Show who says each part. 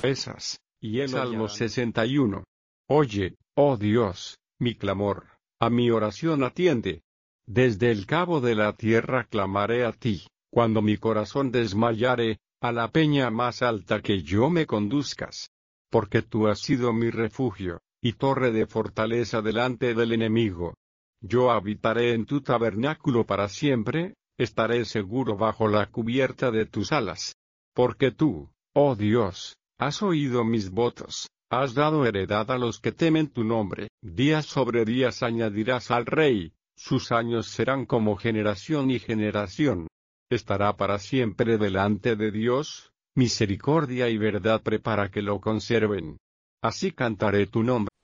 Speaker 1: profesas, y el Salmo 61. Oye, oh Dios, mi clamor, a mi oración atiende. Desde el cabo de la tierra clamaré a ti, cuando mi corazón desmayare, a la peña más alta que yo me conduzcas. Porque tú has sido mi refugio, y torre de fortaleza delante del enemigo. Yo habitaré en tu tabernáculo para siempre, estaré seguro bajo la cubierta de tus alas. Porque tú, oh Dios, has oído mis votos, has dado heredad a los que temen tu nombre. Días sobre días añadirás al rey, sus años serán como generación y generación. Estará para siempre delante de Dios, misericordia y verdad prepara que lo conserven. Así cantaré tu nombre.